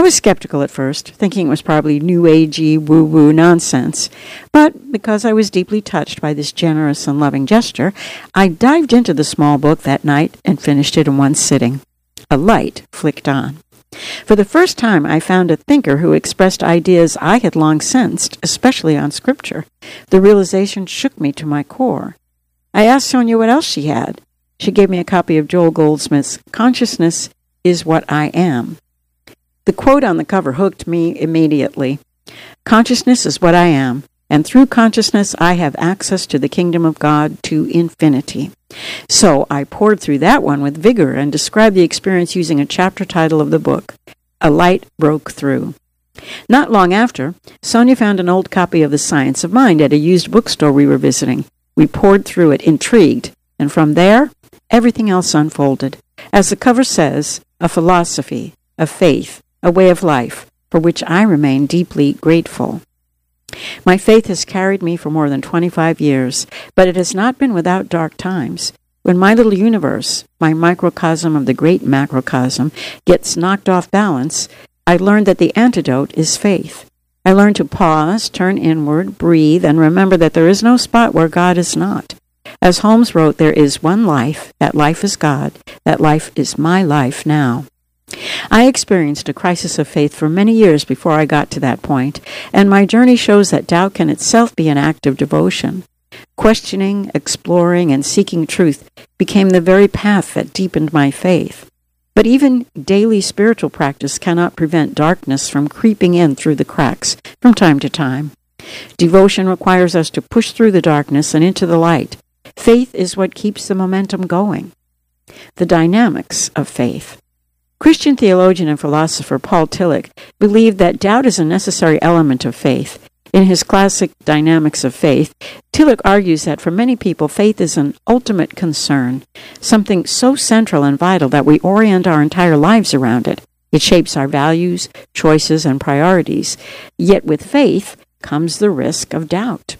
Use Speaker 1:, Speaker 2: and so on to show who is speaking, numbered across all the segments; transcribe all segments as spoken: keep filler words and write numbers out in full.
Speaker 1: was skeptical at first, thinking it was probably new agey, woo-woo nonsense. But because I was deeply touched by this generous and loving gesture, I dived into the small book that night and finished it in one sitting. A light flicked on. For the first time, I found a thinker who expressed ideas I had long sensed, especially on Scripture. The realization shook me to my core. I asked Sonia what else she had. She gave me a copy of Joel Goldsmith's Consciousness is What I Am. The quote on the cover hooked me immediately. Consciousness is what I am, and through consciousness I have access to the kingdom of God to infinity. So I poured through that one with vigor and described the experience using a chapter title of the book, A Light Broke Through. Not long after, Sonia found an old copy of The Science of Mind at a used bookstore we were visiting. We poured through it, intrigued, and from there, everything else unfolded. As the cover says, a philosophy, a faith, a way of life, for which I remain deeply grateful. My faith has carried me for more than twenty-five years, but it has not been without dark times. When my little universe, my microcosm of the great macrocosm, gets knocked off balance, I learned that the antidote is faith. I learned to pause, turn inward, breathe, and remember that there is no spot where God is not. As Holmes wrote, there is one life, that life is God, that life is my life now. I experienced a crisis of faith for many years before I got to that point, and my journey shows that doubt can itself be an act of devotion. Questioning, exploring, and seeking truth became the very path that deepened my faith. But even daily spiritual practice cannot prevent darkness from creeping in through the cracks from time to time. Devotion requires us to push through the darkness and into the light. Faith is what keeps the momentum going. The dynamics of faith. Christian theologian and philosopher Paul Tillich believed that doubt is a necessary element of faith. In his classic Dynamics of Faith, Tillich argues that for many people, faith is an ultimate concern, something so central and vital that we orient our entire lives around it. It shapes our values, choices, and priorities. Yet with faith comes the risk of doubt.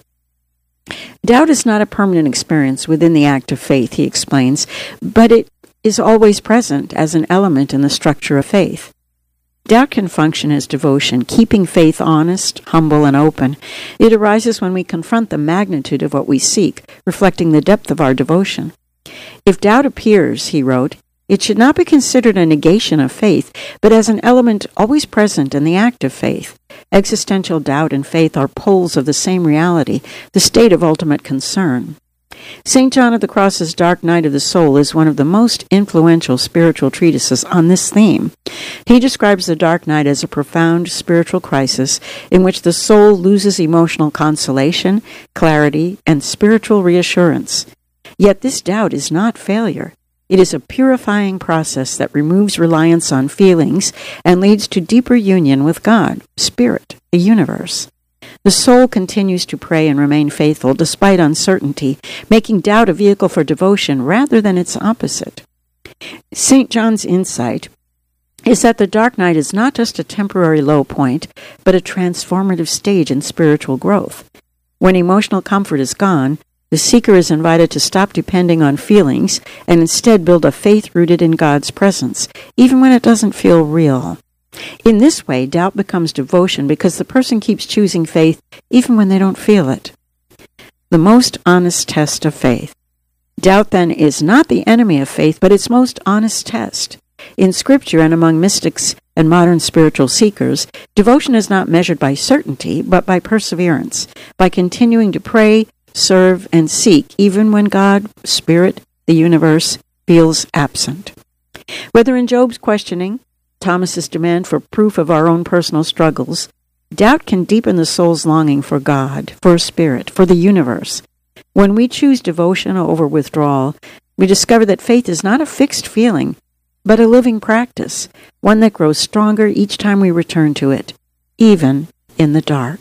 Speaker 1: Doubt is not a permanent experience within the act of faith, he explains, but it is always present as an element in the structure of faith. Doubt can function as devotion, keeping faith honest, humble, and open. It arises when we confront the magnitude of what we seek, reflecting the depth of our devotion. If doubt appears, he wrote, it should not be considered a negation of faith, but as an element always present in the act of faith. Existential doubt and faith are poles of the same reality, the state of ultimate concern. Saint John of the Cross's Dark Night of the Soul is one of the most influential spiritual treatises on this theme. He describes the dark night as a profound spiritual crisis in which the soul loses emotional consolation, clarity, and spiritual reassurance. Yet this doubt is not failure. It is a purifying process that removes reliance on feelings and leads to deeper union with God, Spirit, the universe. The soul continues to pray and remain faithful despite uncertainty, making doubt a vehicle for devotion rather than its opposite. Saint John's insight is that the dark night is not just a temporary low point, but a transformative stage in spiritual growth. When emotional comfort is gone, the seeker is invited to stop depending on feelings and instead build a faith rooted in God's presence, even when it doesn't feel real. In this way, doubt becomes devotion because the person keeps choosing faith even when they don't feel it. The most honest test of faith. Doubt, then, is not the enemy of faith, but its most honest test. In Scripture and among mystics and modern spiritual seekers, devotion is not measured by certainty, but by perseverance, by continuing to pray, serve, and seek, even when God, Spirit, the universe, feels absent. Whether in Job's questioning, Thomas's demand for proof of our own personal struggles, doubt can deepen the soul's longing for God, for Spirit, for the universe. When we choose devotion over withdrawal, we discover that faith is not a fixed feeling, but a living practice, one that grows stronger each time we return to it, even in the dark.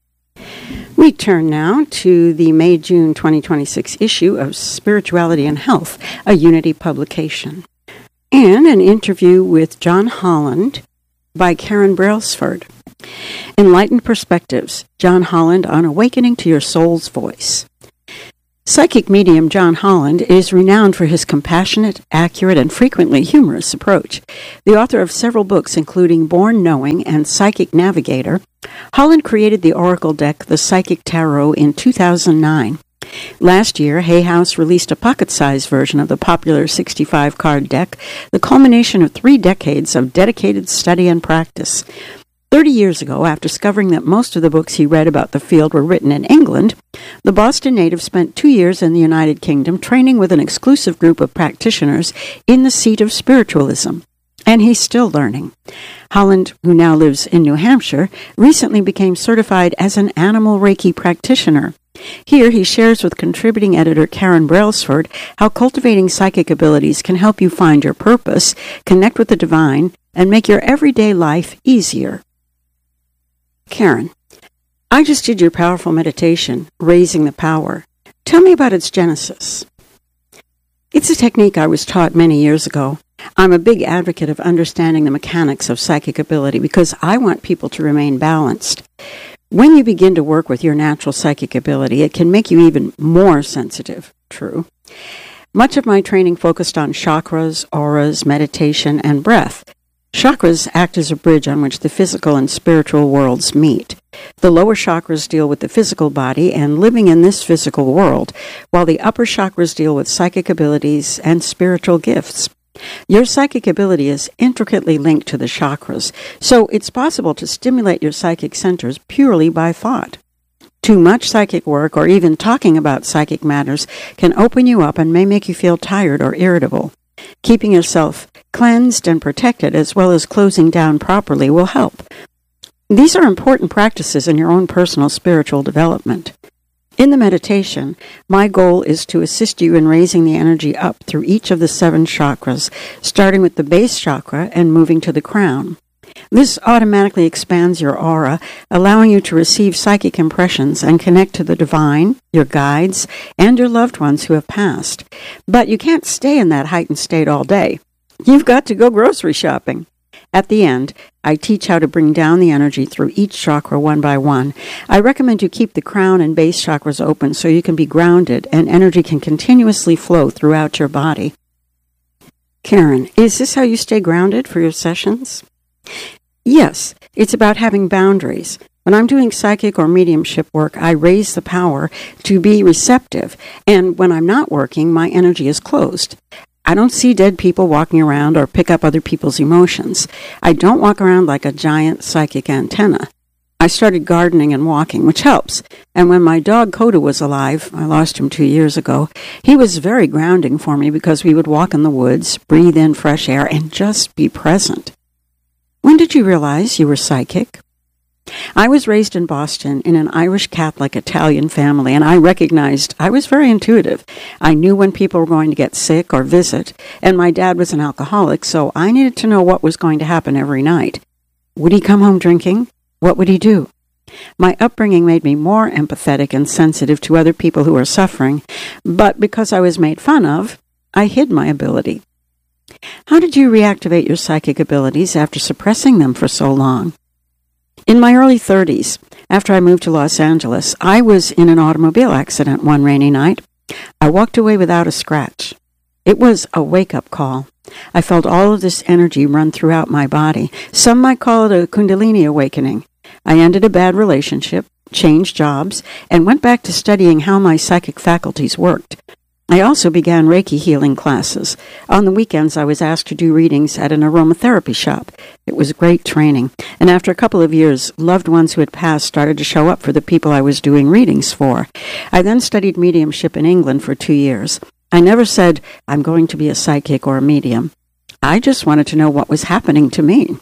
Speaker 1: We turn now to the May-June twenty twenty-six issue of Spirituality and Health, a Unity publication, and an interview with John Holland by Karen Brailsford. Enlightened Perspectives, John Holland on Awakening to Your Soul's Voice. Psychic medium John Holland is renowned for his compassionate, accurate, and frequently humorous approach. The author of several books, including Born Knowing and Psychic Navigator, Holland created the oracle deck, the Psychic Tarot, in two thousand nine. Last year, Hay House released a pocket-sized version of the popular sixty-five card deck, the culmination of three decades of dedicated study and practice. Thirty years ago, after discovering that most of the books he read about the field were written in England, the Boston native spent two years in the United Kingdom training with an exclusive group of practitioners in the seat of spiritualism. And he's still learning. Holland, who now lives in New Hampshire, recently became certified as an animal Reiki practitioner. Here he shares with contributing editor Karen Brailsford how cultivating psychic abilities can help you find your purpose, connect with the divine, and make your everyday life easier. Karen, I just did your powerful meditation, Raising the Power. Tell me about its genesis. It's a technique I was taught many years ago. I'm a big advocate of understanding the mechanics of psychic ability because I want people to remain balanced. When you begin to work with your natural psychic ability, it can make you even more sensitive. True. Much of my training focused on chakras, auras, meditation, and breath. Chakras act as a bridge on which the physical and spiritual worlds meet. The lower chakras deal with the physical body and living in this physical world, while the upper chakras deal with psychic abilities and spiritual gifts. Your psychic ability is intricately linked to the chakras, so it's possible to stimulate your psychic centers purely by thought. Too much psychic work or even talking about psychic matters can open you up and may make you feel tired or irritable. Keeping yourself cleansed and protected, as well as closing down properly, will help. These are important practices in your own personal spiritual development. In the meditation, my goal is to assist you in raising the energy up through each of the seven chakras, starting with the base chakra and moving to the crown. This automatically expands your aura, allowing you to receive psychic impressions and connect to the divine, your guides, and your loved ones who have passed. But you can't stay in that heightened state all day. You've got to go grocery shopping. At the end, I teach how to bring down the energy through each chakra one by one. I recommend you keep the crown and base chakras open so you can be grounded and energy can continuously flow throughout your body. Karen, is this how you stay grounded for your sessions? Yes, it's about having boundaries. When I'm doing psychic or mediumship work, I raise the power to be receptive, and when I'm not working, my energy is closed. I don't see dead people walking around or pick up other people's emotions. I don't walk around like a giant psychic antenna. I started gardening and walking, which helps. And when my dog Coda was alive, I lost him two years ago, he was very grounding for me because we would walk in the woods, breathe in fresh air, and just be present. When did you realize you were psychic? I was raised in Boston in an Irish Catholic Italian family, and I recognized I was very intuitive. I knew when people were going to get sick or visit, and my dad was an alcoholic, so I needed to know what was going to happen every night. Would he come home drinking? What would he do? My upbringing made me more empathetic and sensitive to other people who were suffering, but because I was made fun of, I hid my ability. How did you reactivate your psychic abilities after suppressing them for so long? In my early thirties, after I moved to Los Angeles, I was in an automobile accident one rainy night. I walked away without a scratch. It was a wake-up call. I felt all of this energy run throughout my body. Some might call it a Kundalini awakening. I ended a bad relationship, changed jobs, and went back to studying how my psychic faculties worked. I also began Reiki healing classes. On the weekends, I was asked to do readings at an aromatherapy shop. It was great training, and after a couple of years, loved ones who had passed started to show up for the people I was doing readings for. I then studied mediumship in England for two years. I never said, I'm going to be a psychic or a medium. I just wanted to know what was happening to me.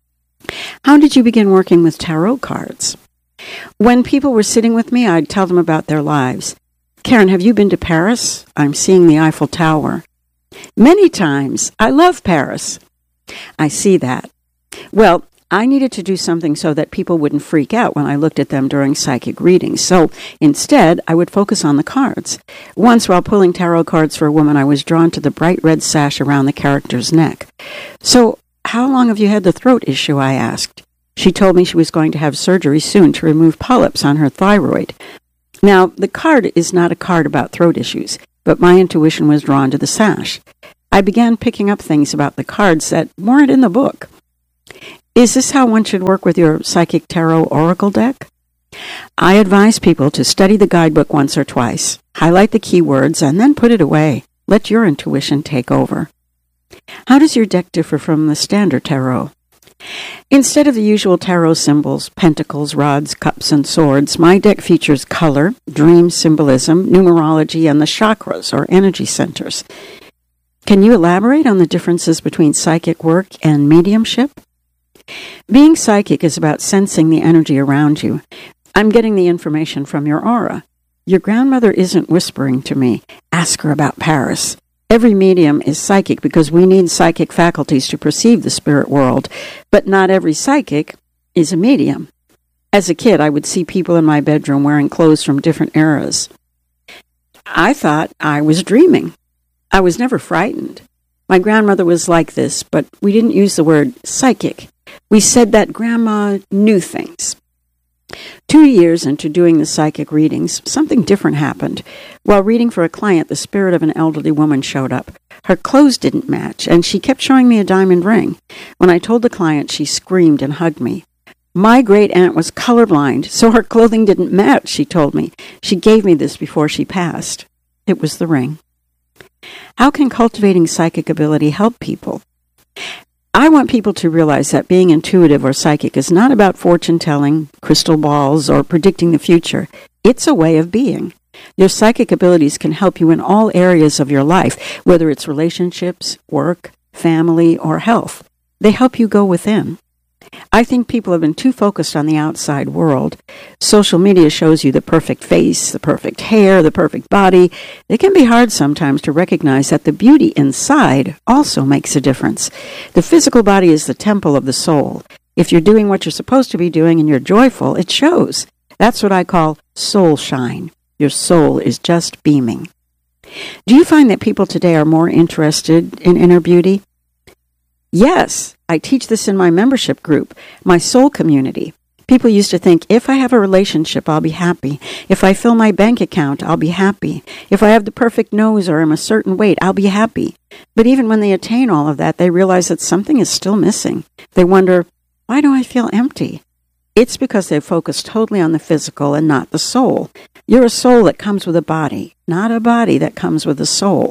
Speaker 1: How did you begin working with tarot cards? When people were sitting with me, I'd tell them about their lives. Karen, have you been to Paris? I'm seeing the Eiffel Tower. Many times. I love Paris. I see that. Well, I needed to do something so that people wouldn't freak out when I looked at them during psychic readings. So instead, I would focus on the cards. Once, while pulling tarot cards for a woman, I was drawn to the bright red sash around the character's neck. So, how long have you had the throat issue? I asked. She told me she was going to have surgery soon to remove polyps on her thyroid. Now, the card is not a card about throat issues, but my intuition was drawn to the sash. I began picking up things about the cards that weren't in the book. Is this how one should work with your psychic tarot oracle deck? I advise people to study the guidebook once or twice, highlight the keywords, and then put it away. Let your intuition take over. How does your deck differ from the standard tarot? Instead of the usual tarot symbols, pentacles, rods, cups, and swords, my deck features color, dream symbolism, numerology, and the chakras, or energy centers. Can you elaborate on the differences between psychic work and mediumship? Being psychic is about sensing the energy around you. I'm getting the information from your aura. Your grandmother isn't whispering to me, ask her about Paris. Every medium is psychic because we need psychic faculties to perceive the spirit world, but not every psychic is a medium. As a kid, I would see people in my bedroom wearing clothes from different eras. I thought I was dreaming. I was never frightened. My grandmother was like this, but we didn't use the word psychic. We said that Grandma knew things. Two years into doing the psychic readings, something different happened. While reading for a client, the spirit of an elderly woman showed up. Her clothes didn't match, and she kept showing me a diamond ring. When I told the client, she screamed and hugged me. My great-aunt was colorblind, so her clothing didn't match, she told me. She gave me this before she passed. It was the ring. How can cultivating psychic ability help people? I want people to realize that being intuitive or psychic is not about fortune-telling, crystal balls, or predicting the future. It's a way of being. Your psychic abilities can help you in all areas of your life, whether it's relationships, work, family, or health. They help you go within. I think people have been too focused on the outside world. Social media shows you the perfect face, the perfect hair, the perfect body. It can be hard sometimes to recognize that the beauty inside also makes a difference. The physical body is the temple of the soul. If you're doing what you're supposed to be doing and you're joyful, it shows. That's what I call soul shine. Your soul is just beaming. Do you find that people today are more interested in inner beauty? Yes, I teach this in my membership group, my soul community. People used to think, if I have a relationship, I'll be happy. If I fill my bank account, I'll be happy. If I have the perfect nose or am a certain weight, I'll be happy. But even when they attain all of that, they realize that something is still missing. They wonder, why do I feel empty? It's because they've focused totally on the physical and not the soul. You're a soul that comes with a body, not a body that comes with a soul.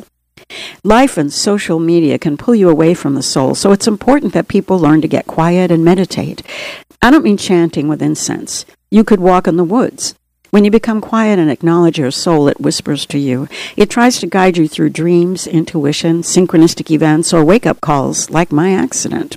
Speaker 1: Life and social media can pull you away from the soul, so it's important that people learn to get quiet and meditate. I don't mean chanting with incense. You could walk in the woods. When you become quiet and acknowledge your soul, it whispers to you. It tries to guide you through dreams, intuition, synchronistic events, or wake-up calls, like my accident.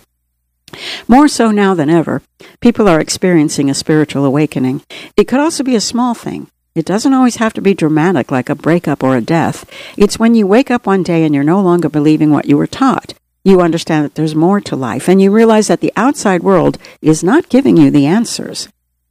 Speaker 1: More so now than ever, people are experiencing a spiritual awakening. It could also be a small thing. It doesn't always have to be dramatic like a breakup or a death. It's when you wake up one day and you're no longer believing what you were taught. You understand that there's more to life, and you realize that the outside world is not giving you the answers.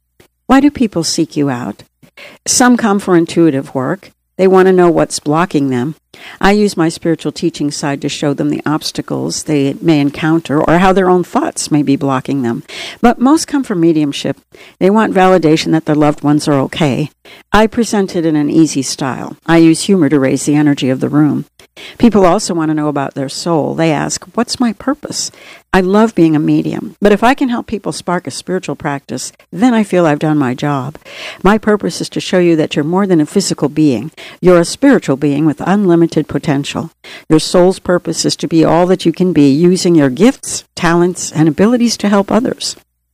Speaker 1: Why do people seek you out? Some come for intuitive work. They want to know what's blocking them. I use my spiritual teaching side to show them the obstacles they may encounter or how their own thoughts may be blocking them. But most come for mediumship. They want validation that their loved ones are okay. I present it in an easy style. I use humor to raise the energy of the room. People also want to know about their soul. They ask, what's my purpose? I love being a medium, but if I can help people spark a spiritual practice, then I feel I've done my job. My purpose is to show you that you're more than a physical being. You're a spiritual being with unlimited potential. Your soul's purpose is to be all that you can be, using your gifts, talents, and abilities to help others.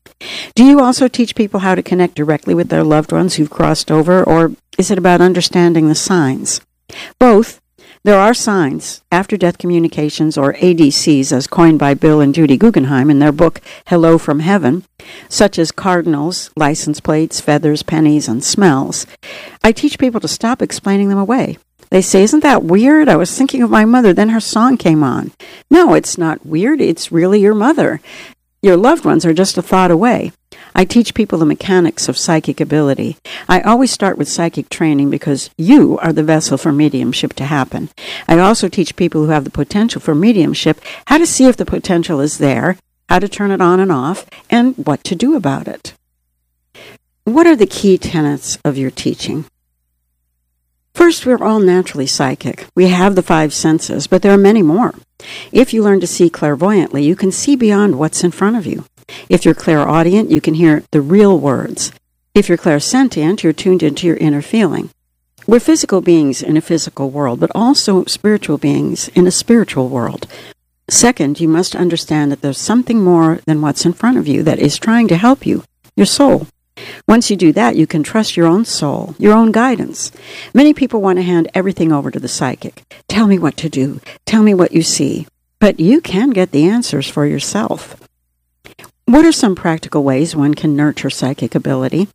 Speaker 1: Do you also teach people how to connect directly with their loved ones who've crossed over, or is it about understanding the signs? Both. There are signs, after-death communications, or A D Cs, as coined by Bill and Judy Guggenheim in their book, Hello from Heaven, such as cardinals, license plates, feathers, pennies, and smells. I teach people to stop explaining them away. They say, isn't that weird? I was thinking of my mother, then her song came on. No, it's not weird. It's really your mother. Your loved ones are just a thought away. I teach people the mechanics of psychic ability. I always start with psychic training because you are the vessel for mediumship to happen. I also teach people who have the potential for mediumship how to see if the potential is there, how to turn it on and off, and what to do about it. What are the key tenets of your teaching? First, we're all naturally psychic. We have the five senses, but there are many more. If you learn to see clairvoyantly, you can see beyond what's in front of you. If you're clairaudient, you can hear the real words. If you're clairsentient, you're tuned into your inner feeling. We're physical beings in a physical world, but also spiritual beings in a spiritual world. Second, you must understand that there's something more than what's in front of you that is trying to help you, your soul. Once you do that, you can trust your own soul, your own guidance. Many people want to hand everything over to the psychic. Tell me what to do. Tell me what you see. But you can get the answers for yourself. What are some practical ways one can nurture psychic ability?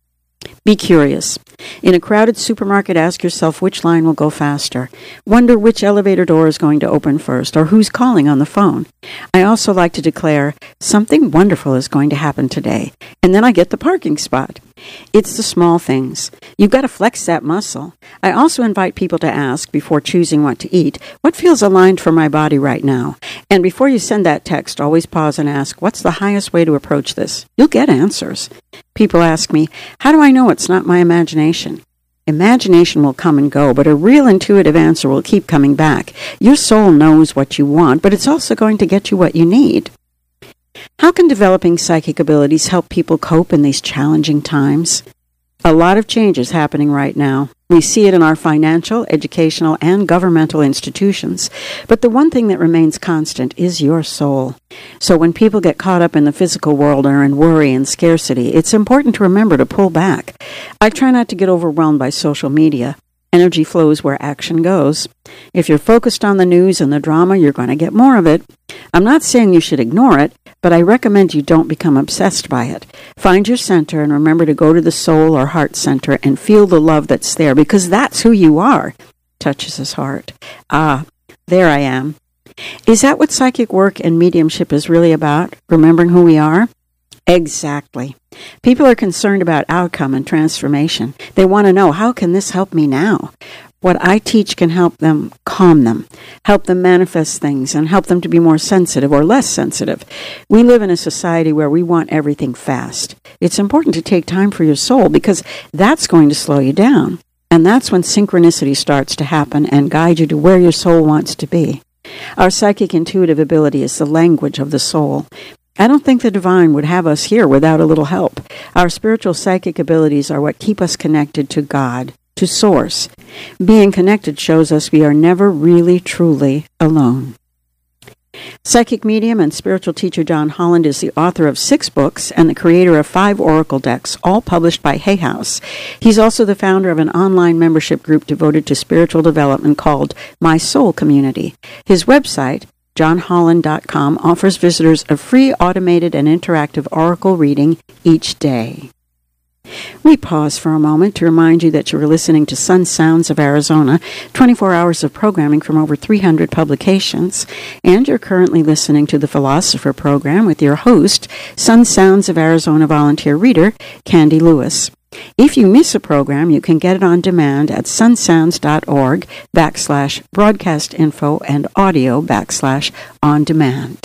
Speaker 1: Be curious. In a crowded supermarket, ask yourself which line will go faster. Wonder which elevator door is going to open first, or who's calling on the phone. I also like to declare, something wonderful is going to happen today, and then I get the parking spot. It's the small things. You've got to flex that muscle. I also invite people to ask, before choosing what to eat, what feels aligned for my body right now? And before you send that text, always pause and ask, what's the highest way to approach this? You'll get answers. People ask me, how do I know it's not my imagination? Imagination will come and go, but a real intuitive answer will keep coming back. Your soul knows what you want, but it's also going to get you what you need. How can developing psychic abilities help people cope in these challenging times? A lot of changes happening right now. We see it in our financial, educational, and governmental institutions. But the one thing that remains constant is your soul. So when people get caught up in the physical world or in worry and scarcity, it's important to remember to pull back. I try not to get overwhelmed by social media. Energy flows where action goes. If you're focused on the news and the drama, you're going to get more of it. I'm not saying you should ignore it, but I recommend you don't become obsessed by it. Find your center and remember to go to the soul or heart center and feel the love that's there, because that's who you are. Touches his heart. Ah, there I am. Is that what psychic work and mediumship is really about? Remembering who we are? Exactly. People are concerned about outcome and transformation. They want to know, how can this help me now? What I teach can help them calm them, help them manifest things, and help them to be more sensitive or less sensitive. We live in a society where we want everything fast. It's important to take time for your soul, because that's going to slow you down. And that's when synchronicity starts to happen and guide you to where your soul wants to be. Our psychic intuitive ability is the language of the soul. I don't think the divine would have us here without a little help. Our spiritual psychic abilities are what keep us connected to God, to Source. Being connected shows us we are never really, truly alone. Psychic medium and spiritual teacher John Holland is the author of six books and the creator of five oracle decks, all published by Hay House. He's also the founder of an online membership group devoted to spiritual development called My Soul Community. His website, john holland dot com, offers visitors a free automated and interactive oracle reading each day. We pause for a moment to remind you that you are listening to Sun Sounds of Arizona, twenty-four hours of programming from over three hundred publications, and you're currently listening to the Philosopher program with your host, Sun Sounds of Arizona volunteer reader, Candy Lewis. If you miss a program, you can get it on demand at sunsounds.org backslash broadcast info and audio backslash on demand.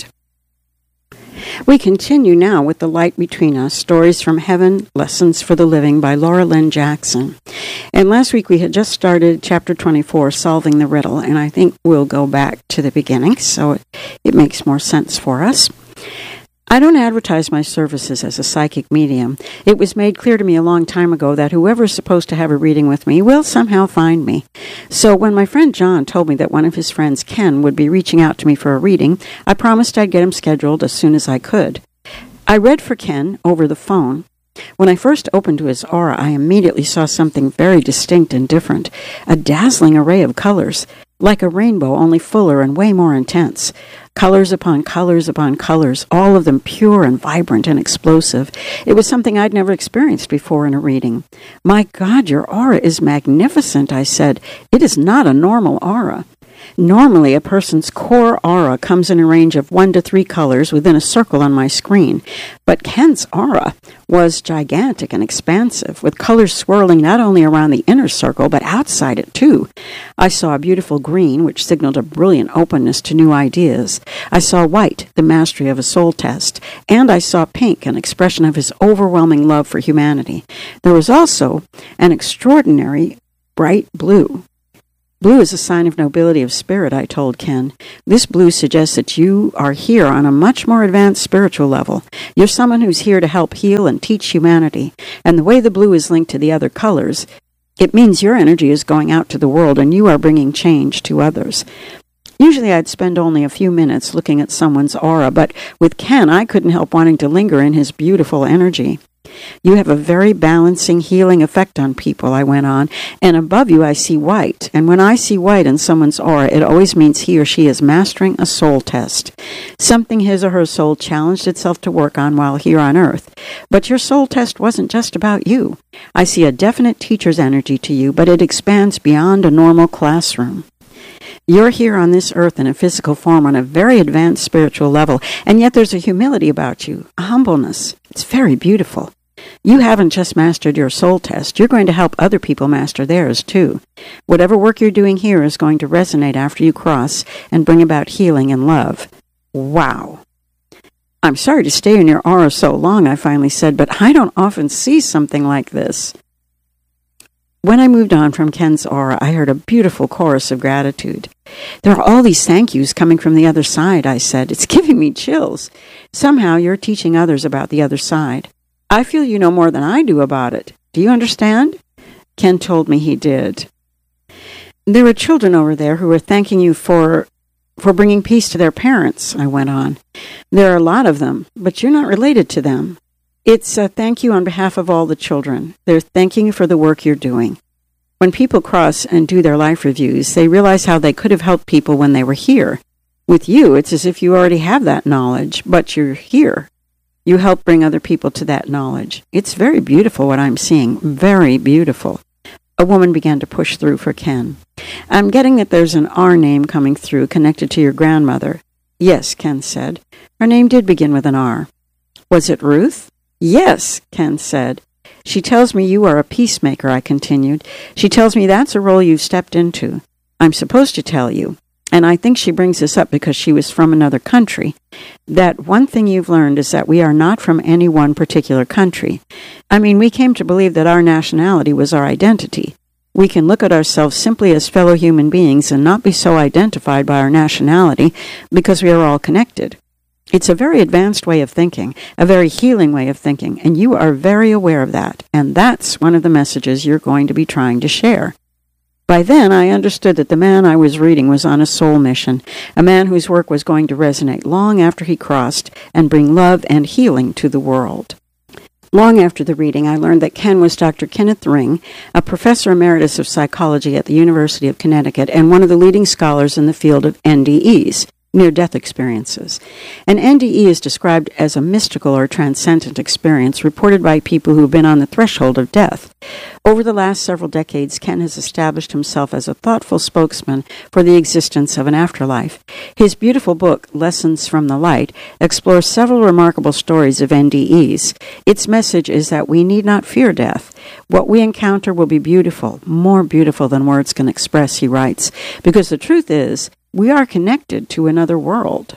Speaker 1: We continue now with The Light Between Us, Stories from Heaven, Lessons for the Living by Laura Lynn Jackson. And last week we had just started chapter twenty-four, Solving the Riddle, and I think we'll go back to the beginning so it, it makes more sense for us. I don't advertise my services as a psychic medium. It was made clear to me a long time ago that whoever is supposed to have a reading with me will somehow find me. So when my friend John told me that one of his friends, Ken, would be reaching out to me for a reading, I promised I'd get him scheduled as soon as I could. I read for Ken over the phone. When I first opened to his aura, I immediately saw something very distinct and different, a dazzling array of colors, like a rainbow, only fuller and way more intense. Colors upon colors upon colors, all of them pure and vibrant and explosive. It was something I'd never experienced before in a reading. My God, your aura is magnificent, I said. It is not a normal aura. Normally, a person's core aura comes in a range of one to three colors within a circle on my screen. But Ken's aura was gigantic and expansive, with colors swirling not only around the inner circle, but outside it too. I saw a beautiful green, which signaled a brilliant openness to new ideas. I saw white, the mastery of a soul test. And I saw pink, an expression of his overwhelming love for humanity. There was also an extraordinary bright blue. Blue is a sign of nobility of spirit, I told Ken. This blue suggests that you are here on a much more advanced spiritual level. You're someone who's here to help heal and teach humanity. And the way the blue is linked to the other colors, it means your energy is going out to the world and you are bringing change to others. Usually I'd spend only a few minutes looking at someone's aura, but with Ken, I couldn't help wanting to linger in his beautiful energy. You have a very balancing, healing effect on people, I went on, and above you I see white. And when I see white in someone's aura, it always means he or she is mastering a soul test, something his or her soul challenged itself to work on while here on earth. But your soul test wasn't just about you. I see a definite teacher's energy to you, but it expands beyond a normal classroom. You're here on this earth in a physical form on a very advanced spiritual level, and yet there's a humility about you, a humbleness. It's very beautiful. You haven't just mastered your soul test. You're going to help other people master theirs, too. Whatever work you're doing here is going to resonate after you cross and bring about healing and love. Wow. I'm sorry to stay in your aura so long, I finally said, but I don't often see something like this. When I moved on from Ken's aura, I heard a beautiful chorus of gratitude. There are all these thank yous coming from the other side, I said. It's giving me chills. Somehow you're teaching others about the other side. I feel you know more than I do about it. Do you understand? Ken told me he did. There are children over there who are thanking you for for bringing peace to their parents, I went on. There are a lot of them, but you're not related to them. It's a thank you on behalf of all the children. They're thanking you for the work you're doing. When people cross and do their life reviews, they realize how they could have helped people when they were here. With you, it's as if you already have that knowledge, but you're here. You help bring other people to that knowledge. It's very beautiful what I'm seeing. Very beautiful. A woman began to push through for Ken. I'm getting that there's an R name coming through connected to your grandmother. Yes, Ken said. Her name did begin with an R. Was it Ruth? Yes, Ken said. She tells me you are a peacemaker, I continued. She tells me that's a role you've stepped into. I'm supposed to tell you. And I think she brings this up because she was from another country, that one thing you've learned is that we are not from any one particular country. I mean, we came to believe that our nationality was our identity. We can look at ourselves simply as fellow human beings and not be so identified by our nationality because we are all connected. It's a very advanced way of thinking, a very healing way of thinking, and you are very aware of that, and that's one of the messages you're going to be trying to share. By then, I understood that the man I was reading was on a soul mission, a man whose work was going to resonate long after he crossed and bring love and healing to the world. Long after the reading, I learned that Ken was Doctor Kenneth Ring, a professor emeritus of psychology at the University of Connecticut and one of the leading scholars in the field of N D Es, near-death experiences. An N D E is described as a mystical or transcendent experience reported by people who have been on the threshold of death. Over the last several decades, Ken has established himself as a thoughtful spokesman for the existence of an afterlife. His beautiful book, Lessons from the Light, explores several remarkable stories of N D Es. Its message is that we need not fear death. What we encounter will be beautiful, more beautiful than words can express, he writes, because the truth is, we are connected to another world.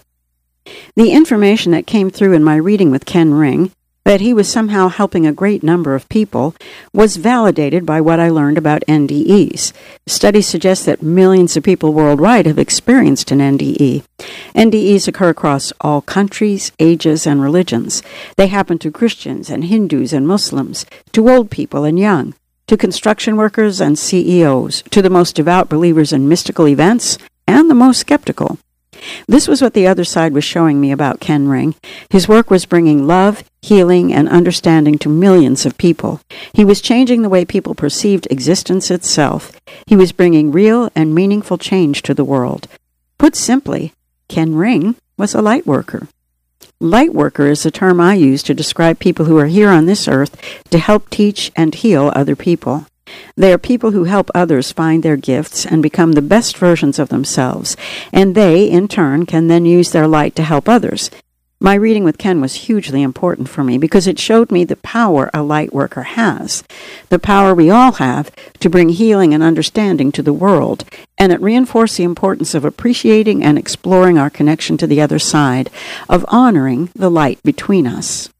Speaker 1: The information that came through in my reading with Ken Ring, that he was somehow helping a great number of people, was validated by what I learned about N D Es. Studies suggest that millions of people worldwide have experienced an N D E. N D Es occur across all countries, ages, and religions. They happen to Christians and Hindus and Muslims, to old people and young, to construction workers and C E Os, to the most devout believers in mystical events, and the most skeptical. This was what the other side was showing me about Ken Ring. His work was bringing love, healing, and understanding to millions of people. He was changing the way people perceived existence itself. He was bringing real and meaningful change to the world. Put simply, Ken Ring was a light worker. Light worker is a term I use to describe people who are here on this earth to help teach and heal other people. They are people who help others find their gifts and become the best versions of themselves, and they, in turn, can then use their light to help others. My reading with Ken was hugely important for me because it showed me the power a light worker has, the power we all have to bring healing and understanding to the world, and it reinforced the importance of appreciating and exploring our connection to the other side, of honoring the light between us.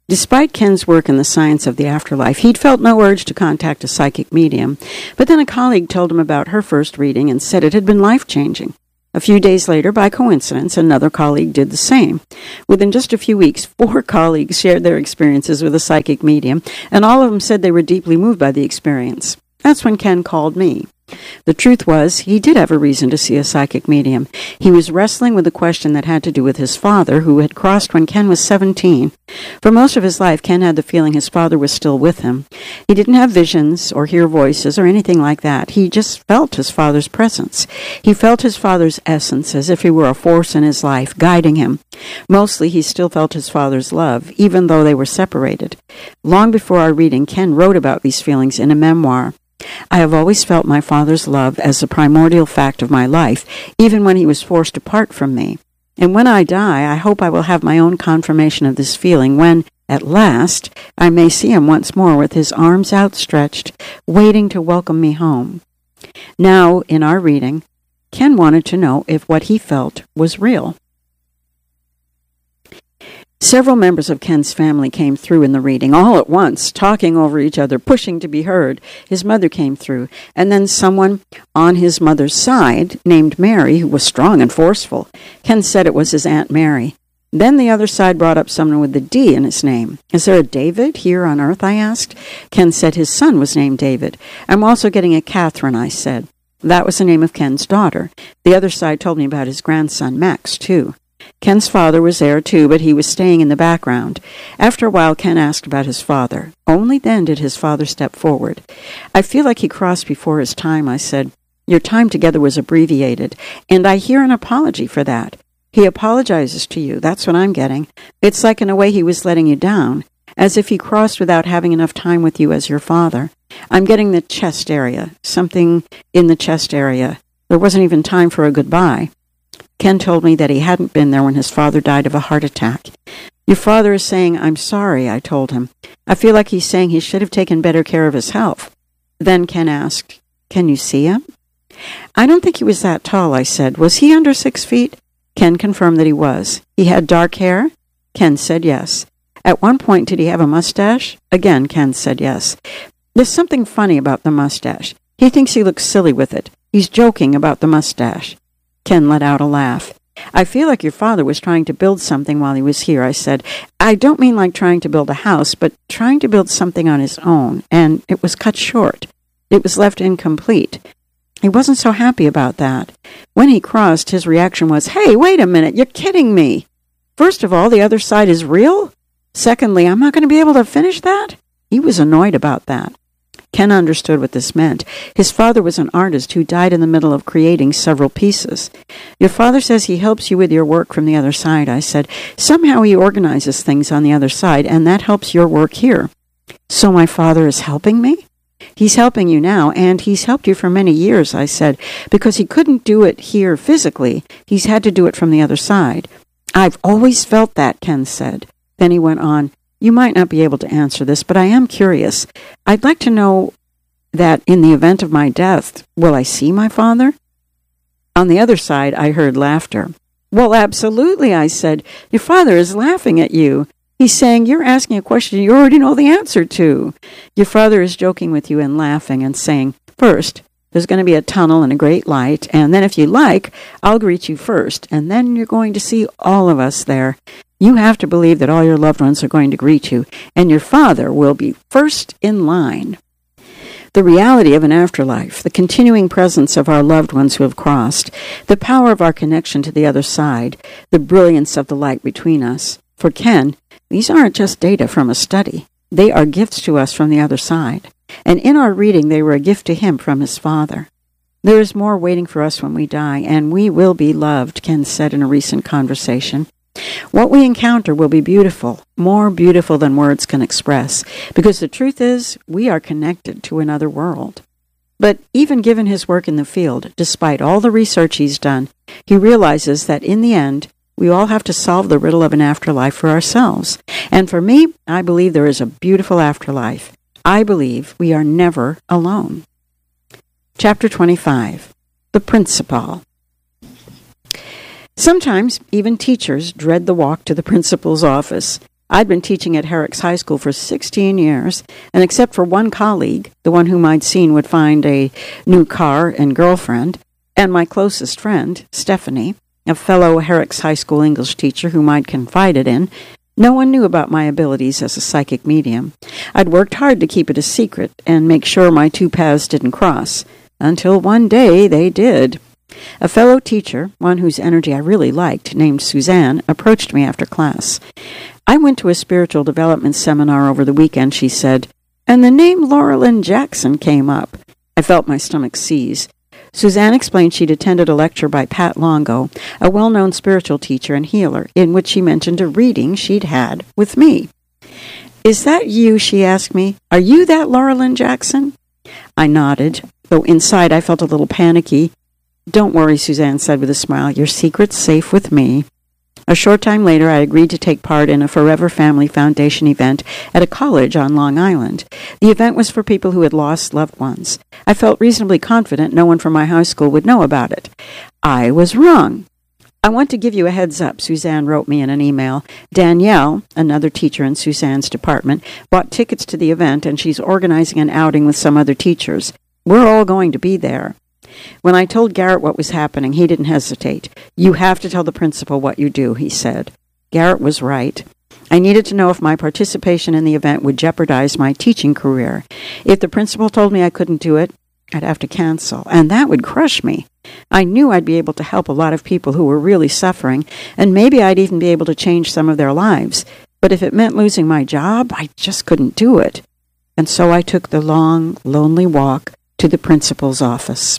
Speaker 1: Despite Ken's work in the science of the afterlife, he'd felt no urge to contact a psychic medium, but then a colleague told him about her first reading and said it had been life-changing. A few days later, by coincidence, another colleague did the same. Within just a few weeks, four colleagues shared their experiences with a psychic medium, and all of them said they were deeply moved by the experience. That's when Ken called me. The truth was, he did have a reason to see a psychic medium. He was wrestling with a question that had to do with his father, who had crossed when Ken was seventeen. For most of his life, Ken had the feeling his father was still with him. He didn't have visions or hear voices or anything like that. He just felt his father's presence. He felt his father's essence as if he were a force in his life, guiding him. Mostly, he still felt his father's love, even though they were separated. Long before our reading, Ken wrote about these feelings in a memoir. I have always felt my father's love as the primordial fact of my life, even when he was forced apart from me. And when I die, I hope I will have my own confirmation of this feeling when, at last, I may see him once more with his arms outstretched, waiting to welcome me home. Now, in our reading, Ken wanted to know if what he felt was real. Several members of Ken's family came through in the reading, all at once, talking over each other, pushing to be heard. His mother came through, and then someone on his mother's side, named Mary, who was strong and forceful. Ken said it was his Aunt Mary. Then the other side brought up someone with a D in his name. Is there a David here on earth, I asked. Ken said his son was named David. I'm also getting a Catherine, I said. That was the name of Ken's daughter. The other side told me about his grandson, Max, too. Ken's father was there, too, but he was staying in the background. After a while, Ken asked about his father. Only then did his father step forward. I feel like he crossed before his time, I said. Your time together was abbreviated, and I hear an apology for that. He apologizes to you. That's what I'm getting. It's like in a way he was letting you down, as if he crossed without having enough time with you as your father. I'm getting the chest area, something in the chest area. There wasn't even time for a goodbye. Ken told me that he hadn't been there when his father died of a heart attack. Your father is saying, I'm sorry, I told him. I feel like he's saying he should have taken better care of his health. Then Ken asked, can you see him? I don't think he was that tall, I said. Was he under six feet? Ken confirmed that he was. He had dark hair? Ken said yes. At one point, did he have a mustache? Again, Ken said yes. There's something funny about the mustache. He thinks he looks silly with it. He's joking about the mustache. Ken let out a laugh. I feel like your father was trying to build something while he was here, I said. I don't mean like trying to build a house, but trying to build something on his own, and it was cut short. It was left incomplete. He wasn't so happy about that. When he crossed, his reaction was, hey, wait a minute, you're kidding me. First of all, the other side is real? Secondly, I'm not going to be able to finish that? He was annoyed about that. Ken understood what this meant. His father was an artist who died in the middle of creating several pieces. Your father says he helps you with your work from the other side, I said. Somehow he organizes things on the other side, and that helps your work here. So my father is helping me? He's helping you now, and he's helped you for many years, I said, because he couldn't do it here physically. He's had to do it from the other side. I've always felt that, Ken said. Then he went on, you might not be able to answer this, but I am curious. I'd like to know that in the event of my death, will I see my father? On the other side, I heard laughter. Well, absolutely, I said. Your father is laughing at you. He's saying you're asking a question you already know the answer to. Your father is joking with you and laughing and saying, first, there's going to be a tunnel and a great light, and then if you like, I'll greet you first, and then you're going to see all of us there. You have to believe that all your loved ones are going to greet you, and your father will be first in line. The reality of an afterlife, the continuing presence of our loved ones who have crossed, the power of our connection to the other side, the brilliance of the light between us. For Ken, these aren't just data from a study. They are gifts to us from the other side. And in our reading, they were a gift to him from his father. There is more waiting for us when we die, and we will be loved, Ken said in a recent conversation. What we encounter will be beautiful, more beautiful than words can express, because the truth is, we are connected to another world. But even given his work in the field, despite all the research he's done, he realizes that in the end, we all have to solve the riddle of an afterlife for ourselves. And for me, I believe there is a beautiful afterlife. I believe we are never alone. Chapter twenty-five, The Principal. Sometimes, even teachers dread the walk to the principal's office. I'd been teaching at Herrick's High School for sixteen years, and except for one colleague, the one whom I'd seen would find a new car and girlfriend, and my closest friend, Stephanie, a fellow Herrick's High School English teacher whom I'd confided in, no one knew about my abilities as a psychic medium. I'd worked hard to keep it a secret and make sure my two paths didn't cross, until one day they did. A fellow teacher, one whose energy I really liked, named Suzanne, approached me after class. I went to a spiritual development seminar over the weekend, she said, and the name Laura Lynn Jackson came up. I felt my stomach seize. Suzanne explained she'd attended a lecture by Pat Longo, a well-known spiritual teacher and healer, in which she mentioned a reading she'd had with me. "Is that you?" she asked me. "Are you that Laura Lynn Jackson?" I nodded, though inside I felt a little panicky. "Don't worry," Suzanne said with a smile. "Your secret's safe with me." A short time later, I agreed to take part in a Forever Family Foundation event at a college on Long Island. The event was for people who had lost loved ones. I felt reasonably confident no one from my high school would know about it. I was wrong. "I want to give you a heads up," Suzanne wrote me in an email. "Danielle, another teacher in Suzanne's department, bought tickets to the event, and she's organizing an outing with some other teachers. We're all going to be there." When I told Garrett what was happening, he didn't hesitate. "You have to tell the principal what you do," he said. Garrett was right. I needed to know if my participation in the event would jeopardize my teaching career. If the principal told me I couldn't do it, I'd have to cancel, and that would crush me. I knew I'd be able to help a lot of people who were really suffering, and maybe I'd even be able to change some of their lives. But if it meant losing my job, I just couldn't do it. And so I took the long, lonely walk to the principal's office.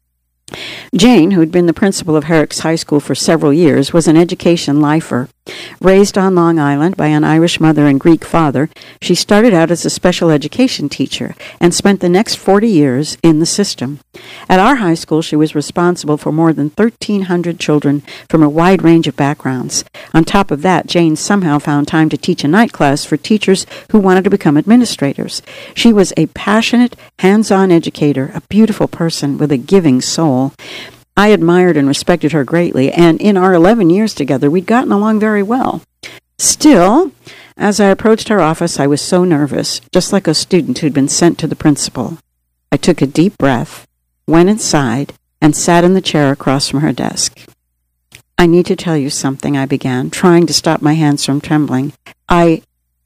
Speaker 1: Jane, who had been the principal of Herrick's High School for several years, was an education lifer. Raised on Long Island by an Irish mother and Greek father, she started out as a special education teacher and spent the next forty years in the system. At our high school, she was responsible for more than thirteen hundred children from a wide range of backgrounds. On top of that, Jane somehow found time to teach a night class for teachers who wanted to become administrators. She was a passionate, hands-on educator, a beautiful person with a giving soul. I admired and respected her greatly, and in our eleven years together, we'd gotten along very well. Still, as I approached her office, I was so nervous, just like a student who'd been sent to the principal. I took a deep breath, went inside, and sat in the chair across from her desk. "I need to tell you something," I began, trying to stop my hands from trembling. I...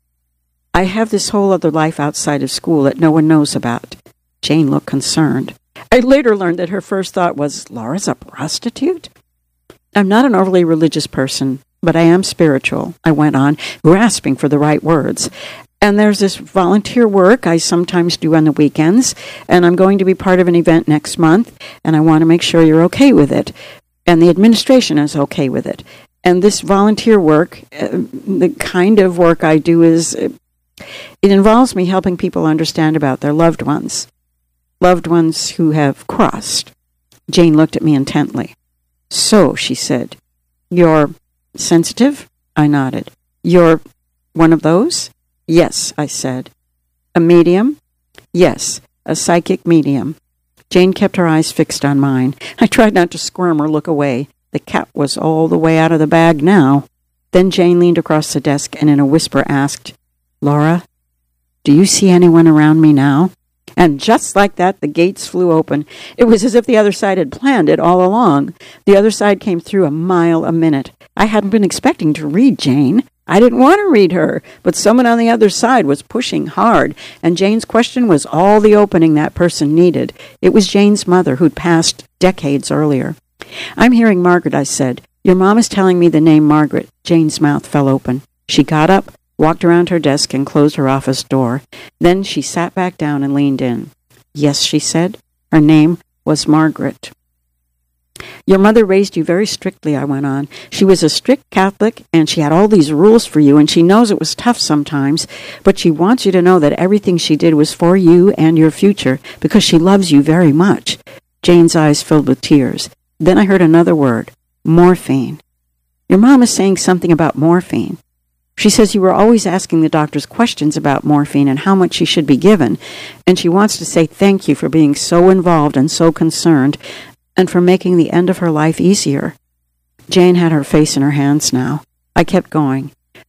Speaker 1: I have this whole other life outside of school that no one knows about." Jane looked concerned. I later learned that her first thought was, "Laura's a prostitute?" "I'm not an overly religious person, but I am spiritual," I went on, grasping for the right words. "And there's this volunteer work I sometimes do on the weekends, and I'm going to be part of an event next month, and I want to make sure you're okay with it, and the administration is okay with it. And this volunteer work, uh, the kind of work I do is, uh, it involves me helping people understand about their loved ones. Loved ones who have crossed." Jane looked at me intently. "So," she said, "you're sensitive?" I nodded. "You're one of those?" "Yes," I said. "A medium?" "Yes, a psychic medium." Jane kept her eyes fixed on mine. I tried not to squirm or look away. The cat was all the way out of the bag now. Then Jane leaned across the desk and in a whisper asked, "Laura, do you see anyone around me now?" And just like that, the gates flew open. It was as if the other side had planned it all along. The other side came through a mile a minute. I hadn't been expecting to read Jane. I didn't want to read her, but someone on the other side was pushing hard, and Jane's question was all the opening that person needed. It was Jane's mother, who'd passed decades earlier. "I'm hearing Margaret," I said. "Your mom is telling me the name Margaret." Jane's mouth fell open. She got up, walked around her desk, and closed her office door. Then she sat back down and leaned in. "Yes," she said. "Her name was Margaret." "Your mother raised you very strictly," I went on. "She was a strict Catholic, and she had all these rules for you, and she knows it was tough sometimes, but she wants you to know that everything she did was for you and your future, because she loves you very much." Jane's eyes filled with tears. Then I heard another word, morphine. "Your mom is saying something about morphine. She says you were always asking the doctors questions about morphine and how much she should be given, and she wants to say thank you for being so involved and so concerned, and for making the end of her life easier." Jane had her face in her hands now. I kept going.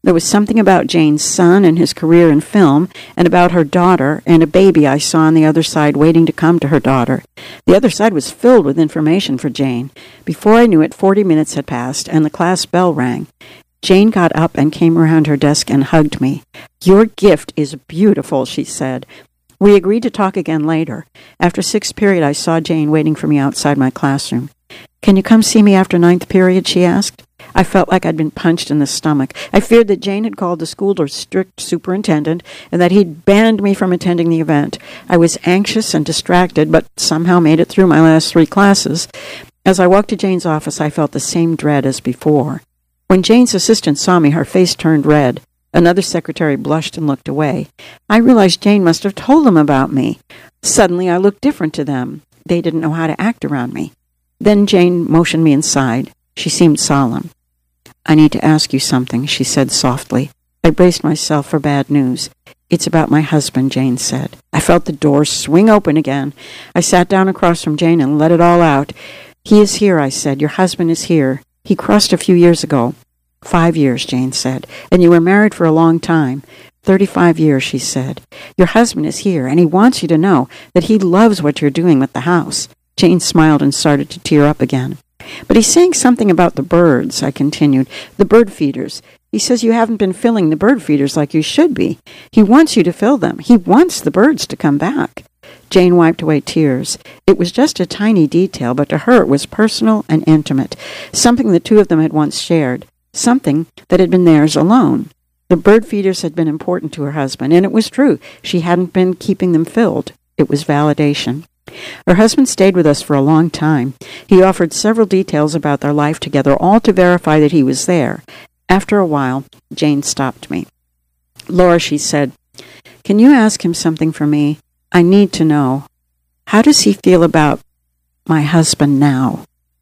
Speaker 1: There was something about Jane's son and his career in film, and about her daughter and a baby I saw on the other side waiting to come to her daughter. The other side was filled with information for Jane. Before I knew it, forty minutes had passed, and the class bell rang. Jane got up and came around her desk and hugged me. "Your gift is beautiful," she said. We agreed to talk again later. After sixth period, I saw Jane waiting for me outside my classroom. "Can you come see me after ninth period?" she asked. I felt like I'd been punched in the stomach. I feared that Jane had called the school district superintendent and that he'd banned me from attending the event. I was anxious and distracted, but somehow made it through my last three classes. As I walked to Jane's office, I felt the same dread as before. When Jane's assistant saw me, her face turned red. Another secretary blushed and looked away. I realized Jane must have told them about me. Suddenly, I looked different to them. They didn't know how to act around me. Then Jane motioned me inside. She seemed solemn. "I need to ask you something," she said softly. I braced myself for bad news. "It's about my husband," Jane said. I felt the door swing open again. I sat down across from Jane and let it all out. "He is here," I said. "Your husband is here. He crossed a few years ago." Five years, Jane said. "And you were married for a long time." Thirty-five years, she said. "Your husband is here, and he wants you to know that he loves what you're doing with the house." Jane smiled and started to tear up again. "But he's saying something about the birds," I continued. "The bird feeders. He says you haven't been filling the bird feeders like you should be. He wants you to fill them. He wants the birds to come back." Jane wiped away tears. It was just a tiny detail, but to her it was personal and intimate, something the two of them had once shared, something that had been theirs alone. The bird feeders had been important to her husband, and it was true. She hadn't been keeping them filled. It was validation. Her husband stayed with us for a long time. He offered several details about their life together, all to verify that he was there. After a while, Jane stopped me. "Laura," she said, "can you ask him something for me? I need to know. How does he feel about my husband now?"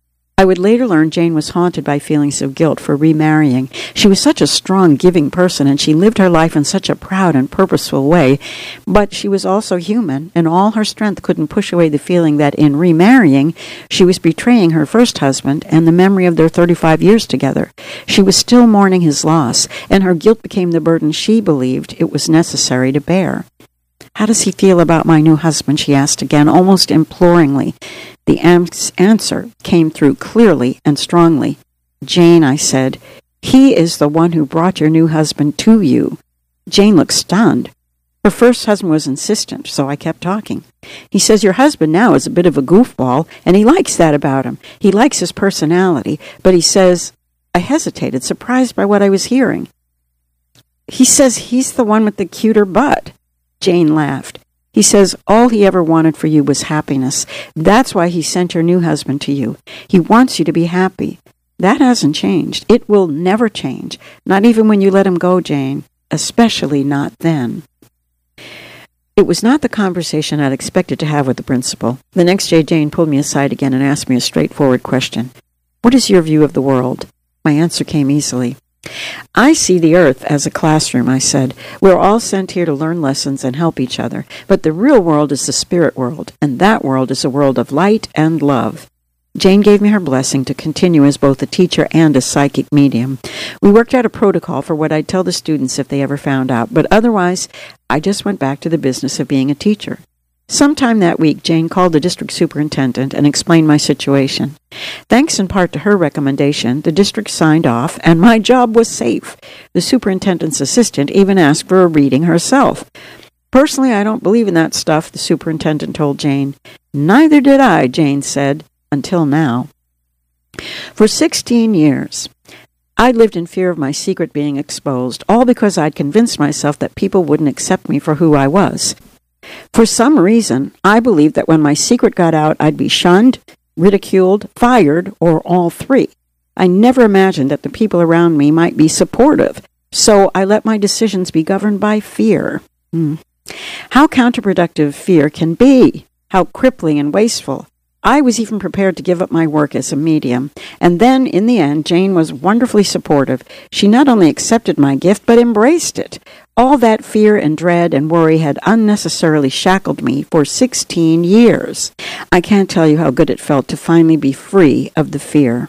Speaker 1: I would later learn Jane was haunted by feelings of guilt for remarrying. She was such a strong, giving person, and she lived her life in such a proud and purposeful way. But she was also human, and all her strength couldn't push away the feeling that in remarrying, she was betraying her first husband and the memory of their thirty-five years together. She was still mourning his loss, and her guilt became the burden she believed it was necessary to bear. "How does he feel about my new husband?" she asked again, almost imploringly. The answer came through clearly and strongly. "Jane," I said, "he is the one who brought your new husband to you." Jane looked stunned. Her first husband was insistent, so I kept talking. "He says your husband now is a bit of a goofball, and he likes that about him. He likes his personality, but he says—" I hesitated, surprised by what I was hearing. "He says he's the one with the cuter butt." Jane laughed. "He says all he ever wanted for you was happiness. That's why he sent your new husband to you. He wants you to be happy. That hasn't changed. It will never change, not even when you let him go, Jane, especially not then." It was not the conversation I'd expected to have with the principal. The next day, Jane pulled me aside again and asked me a straightforward question. "What is your view of the world?" My answer came easily. "I see the earth as a classroom," I said. "We're all sent here to learn lessons and help each other. But the real world is the spirit world, and that world is a world of light and love." Jane gave me her blessing to continue as both a teacher and a psychic medium. We worked out a protocol for what I'd tell the students if they ever found out, but otherwise, I just went back to the business of being a teacher. Sometime that week, Jane called the district superintendent and explained my situation. Thanks in part to her recommendation, the district signed off, and my job was safe. The superintendent's assistant even asked for a reading herself. "Personally, I don't believe in that stuff," the superintendent told Jane. "Neither did I," Jane said, "until now." For sixteen years, I'd lived in fear of my secret being exposed, all because I'd convinced myself that people wouldn't accept me for who I was. For some reason, I believed that when my secret got out, I'd be shunned, ridiculed, fired, or all three. I never imagined that the people around me might be supportive, so I let my decisions be governed by fear. Hmm. How counterproductive fear can be! How crippling and wasteful! I was even prepared to give up my work as a medium. And then, in the end, Jane was wonderfully supportive. She not only accepted my gift, but embraced it. All that fear and dread and worry had unnecessarily shackled me for sixteen years. I can't tell you how good it felt to finally be free of the fear.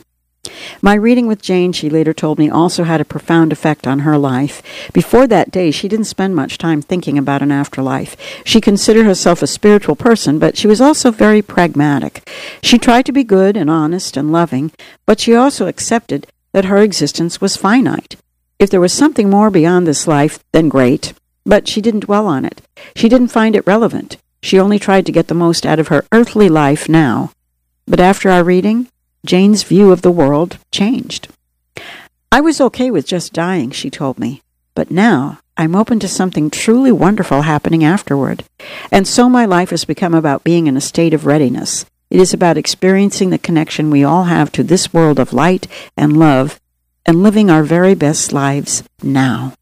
Speaker 1: My reading with Jane, she later told me, also had a profound effect on her life. Before that day, she didn't spend much time thinking about an afterlife. She considered herself a spiritual person, but she was also very pragmatic. She tried to be good and honest and loving, but she also accepted that her existence was finite. If there was something more beyond this life, then great. But she didn't dwell on it. She didn't find it relevant. She only tried to get the most out of her earthly life now. But after our reading, Jane's view of the world changed. I was okay with just dying, she told me, but now I'm open to something truly wonderful happening afterward. And so my life has become about being in a state of readiness. It is about experiencing the connection we all have to this world of light and love and living our very best lives now.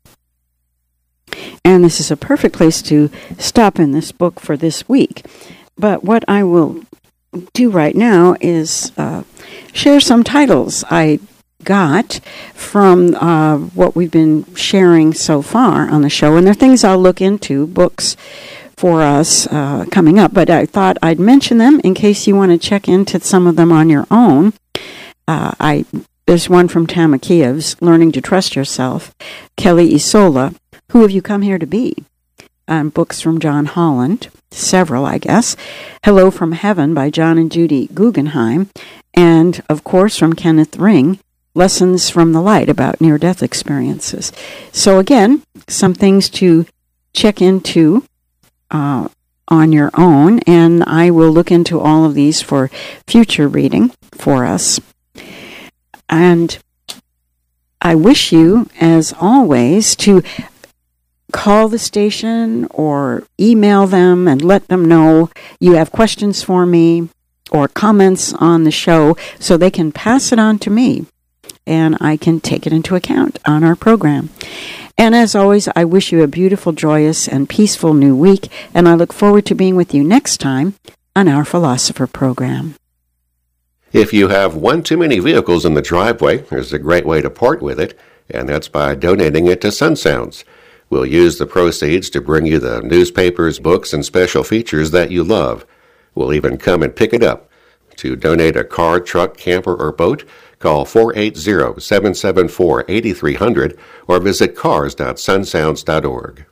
Speaker 1: And this is a perfect place to stop in this book for this week. But what I will do right now is uh, share some titles I got from uh, what we've been sharing so far on the show. And they're things I'll look into, books for us uh, coming up. But I thought I'd mention them in case you want to check into some of them on your own. Uh, I There's one from Tamakiev's, Learning to Trust Yourself. Kelly Isola, Who Have You Come Here to Be? Um, books from John Holland, several, I guess. Hello from Heaven by John and Judy Guggenheim. And, of course, from Kenneth Ring, Lessons from the Light about near-death experiences. So, again, some things to check into uh, on your own, and I will look into all of these for future reading for us. And I wish you, as always, to call the station or email them and let them know you have questions for me or comments on the show so they can pass it on to me and I can take it into account on our program. And as always, I wish you a beautiful, joyous, and peaceful new week, and I look forward to being with you next time on Our Philosopher program.
Speaker 2: If you have one too many vehicles in the driveway, there's a great way to part with it, and that's by donating it to Sun Sounds. We'll use the proceeds to bring you the newspapers, books, and special features that you love. We'll even come and pick it up. To donate a car, truck, camper, or boat, call four eight zero, seven seven four, eight three zero zero or visit cars dot sun sounds dot org.